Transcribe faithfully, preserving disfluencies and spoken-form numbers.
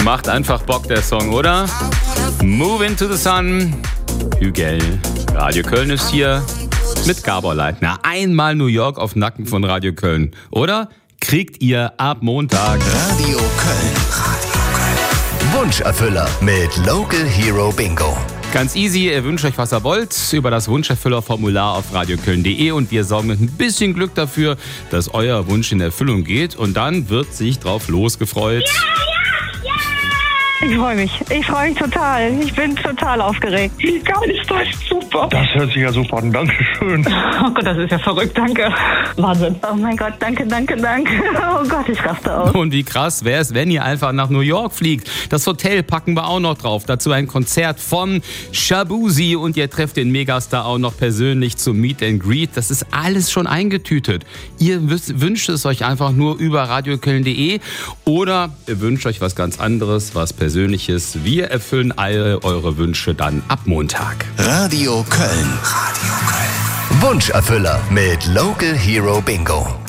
Macht einfach Bock, der Song, oder? Move into the Sun. Hügel. Radio Köln ist hier mit Gabor Leitner. Einmal New York auf Nacken von Radio Köln, oder? Kriegt ihr ab Montag. Radio Köln. Radio Köln. Wunscherfüller mit Local Hero Bingo. Ganz easy, ihr wünscht euch, was ihr wollt, über das Wunscherfüller-Formular auf radioköln punkt de und wir sorgen mit ein bisschen Glück dafür, dass euer Wunsch in Erfüllung geht und dann wird sich drauf losgefreut. Ja, ja, ja! Ich freue mich. Ich freue mich total. Ich bin total aufgeregt. Wie geil ist das? Super. Das hört sich ja super an. Dankeschön. Oh Gott, das ist ja verrückt. Danke. Wahnsinn. Oh mein Gott, danke, danke, danke. Oh Gott, ich raste aus. Und wie krass wäre es, wenn ihr einfach nach New York fliegt. Das Hotel packen wir auch noch drauf. Dazu ein Konzert von Shabuzi und ihr trefft den Megastar auch noch persönlich zum Meet and Greet. Das ist alles schon eingetütet. Ihr wünscht es euch einfach nur über radioköln punkt de oder ihr wünscht euch was ganz anderes, was Persönliches. Wir erfüllen alle eure Wünsche dann ab Montag. Radio Köln. Radio Köln. Wunscherfüller mit Local Hero Bingo.